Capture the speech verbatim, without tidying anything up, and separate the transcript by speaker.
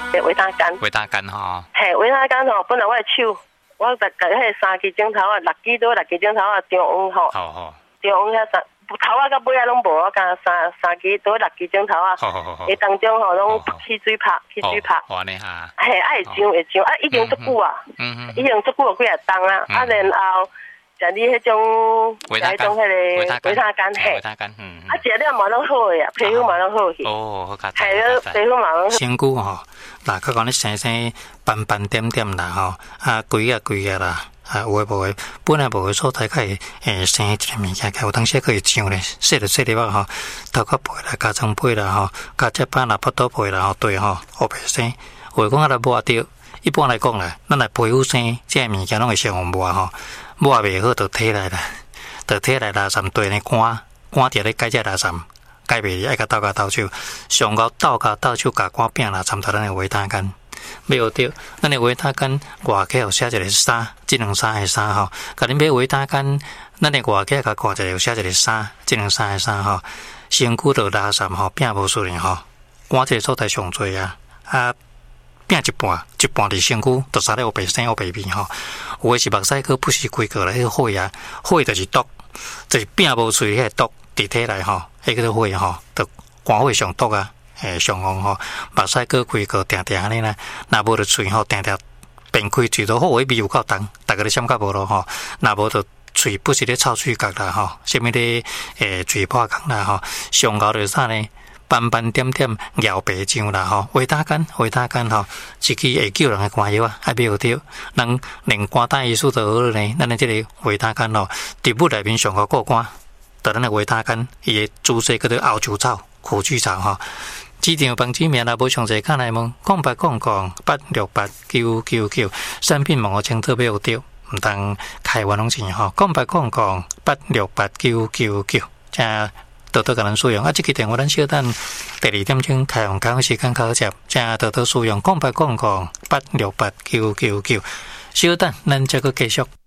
Speaker 1: 维他干，
Speaker 2: 维他干吼，
Speaker 1: 嘿，维他干吼，本来我的手，我甲甲迄三支镜头啊，六支多六支镜头啊，中央吼，
Speaker 2: 好好，
Speaker 1: 中央遐三头啊甲尾啊拢无，我甲三三支多六支镜头啊，
Speaker 2: 好好好好，
Speaker 1: 伊当中吼拢起水拍，起水拍，
Speaker 2: 哇呢哈，
Speaker 1: 嘿，爱上会上，啊，已经足久啊，
Speaker 2: 嗯嗯，
Speaker 1: 已经足久几啊冬啊，啊，然后。食你迄种，
Speaker 2: 维他干，
Speaker 1: 迄个维他干，嘿，
Speaker 2: 维他干，嗯，
Speaker 1: 啊，食了嘛拢好个呀，皮肤嘛拢好去。
Speaker 2: 哦，好加。
Speaker 1: 系了，皮肤嘛拢。
Speaker 3: 身躯吼，嗱，佢讲你生生斑斑点点啦吼，啊，规啊规啊啦，啊，有诶无诶，本来无诶所在，可以诶生一个物件，有当时可以上咧，洗着洗咧吧吼，头壳皮啦，加床被啦吼，加只板啦，腹肚皮啦吼，对吼，黑白生，话讲啊来抹掉，一般来讲啦，咱来皮肤生，即个物件拢会上红抹吼。抹袂好就摕来啦，就摕来垃圾堆咧赶，赶掉咧改只垃圾，改袂爱甲倒甲倒手，上高倒甲倒手甲赶饼垃圾，就咱诶维他干。买有着，咱诶维他干外口有写一个三，即两三诶三吼。甲恁买维他干，咱诶外口甲看一个有写一个三，即两三诶三吼。身躯着垃圾吼，饼无顺哩吼，赶一个所在上侪啊啊！饼一半，一半伫身躯，就杀了黑白生黑白面吼。有诶是目屎颗不是规个咧，迄个火啊，火就是毒，就是饼无脆迄个毒伫体内吼，迄个火吼，就肝火上毒啊，诶上红吼，目屎颗规个定定安尼啦，若无就喙吼定定变开，嘴都好味味有够重，逐个咧闪甲无咯吼，若无就喙不是咧臭喙角啦吼，啥物咧诶嘴破角啦吼，上高就是啥呢？斑斑点点咬白酱啦吼，维他干维他干吼，一支会救人诶肝药啊，还袂有着，人连肝胆医术都好咧。咱诶即个维他干吼，植物内面上好过肝，就咱诶维他干，伊诶主食叫做熬酒草、苦苣草吼。市场帮子名若无详细看来问，空八空空八六八九九九，产品网号请特别有着，毋通开玩拢钱吼，空八空空八六八九九九，正。多多甲咱使用啊！即个电话咱小等第二点钟开放讲时间考接，正多多使用，讲八讲讲八六八九九九，小等咱再个继续。